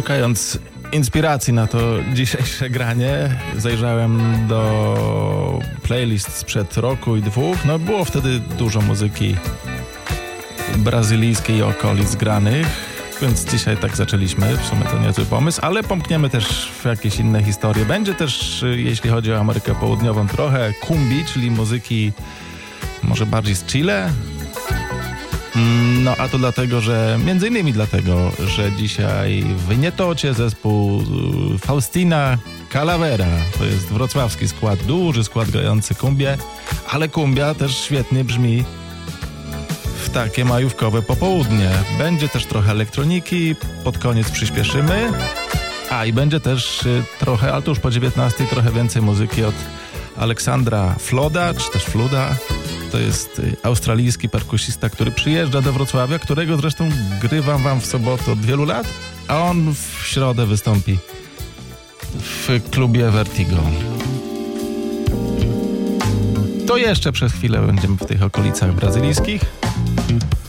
Szukając inspiracji na to dzisiejsze granie, zajrzałem do playlist sprzed roku i dwóch. No było wtedy dużo muzyki brazylijskiej i okolic granych, więc dzisiaj tak zaczęliśmy. W sumie to niezły pomysł, ale pomkniemy też w jakieś inne historie. Będzie też, jeśli chodzi o Amerykę Południową, trochę kumbi, czyli muzyki może bardziej z Chile. No a to dlatego, że między innymi dlatego, że dzisiaj w Nietocie zespół Faustina Calavera. To jest wrocławski skład, duży skład grający kumbię, ale kumbia też świetnie brzmi w takie majówkowe popołudnie. Będzie też trochę elektroniki, pod koniec przyspieszymy, a i będzie też trochę, ale to już po 19, trochę więcej muzyki od Aleksandra Floda, czy też Fluda. To jest australijski perkusista, który przyjeżdża do Wrocławia, którego zresztą grywam wam w sobotę od wielu lat, a on w środę wystąpi w klubie Vertigo. To jeszcze przez chwilę będziemy w tych okolicach brazylijskich.